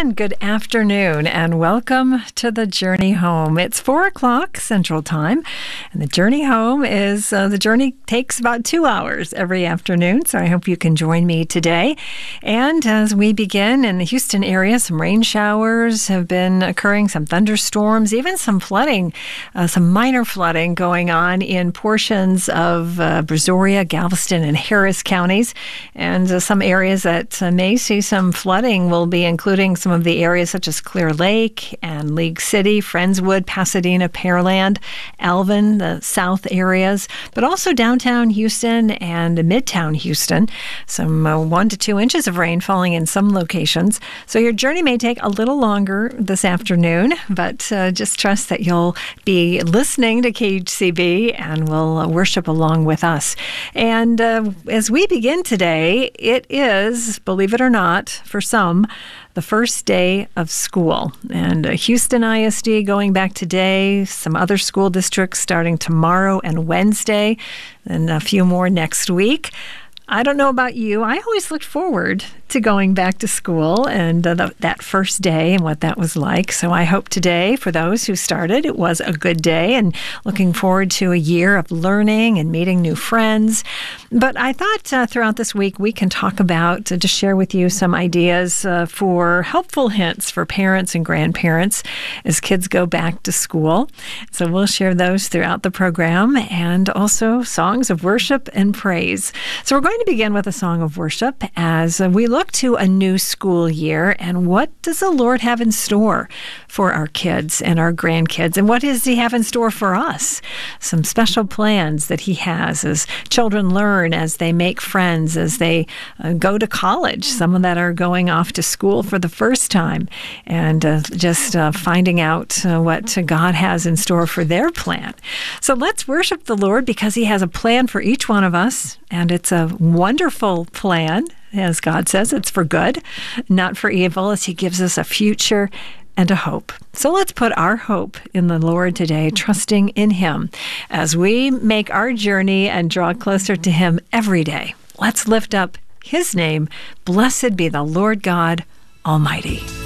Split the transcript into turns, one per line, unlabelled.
again, good afternoon, and welcome to the Journey Home. It's 4 o'clock Central Time, and the Journey Home is, the journey takes about 2 hours every afternoon, so I hope you can join me today. And as we begin in the Houston area, some rain showers have been occurring, some thunderstorms, even some flooding, some minor flooding going on in portions of Brazoria, Galveston, and Harris counties, and some areas that may see some flooding will be including some of the areas such as Clear Lake and League City, Friendswood, Pasadena, Pearland, Alvin, the south areas, but also downtown Houston and midtown Houston. Some 1 to 2 inches of rain falling in some locations. So your journey may take a little longer this afternoon, but just trust that you'll be listening to KHCB and will worship along with us. And as we begin today, it is, believe it or not, for some, the first day of school. And Houston ISD going back today, some other school districts starting tomorrow and Wednesday, and a few more next week. I don't know about you. I always looked forward to going back to school and that first day and what that was like. So I hope today, for those who started, it was a good day and looking forward to a year of learning and meeting new friends. But I thought throughout this week we can talk about, just share with you some ideas for helpful hints for parents and grandparents as kids go back to school. So we'll share those throughout the program, and also songs of worship and praise. So we're going to begin with a song of worship as we look to a new school year, and what does the Lord have in store for our kids and our grandkids, and what does He have in store for us? Some special plans that He has as children learn, as they make friends, as they go to college, some of that are going off to school for the first time, and just finding out what God has in store for their plan. So let's worship the Lord, because He has a plan for each one of us, and it's a wonderful plan. As God says, it's for good, not for evil, as He gives us a future and a hope. So let's put our hope in the Lord today, trusting in Him as we make our journey and draw closer to Him every day. Let's lift up His name. Blessed be the Lord God Almighty.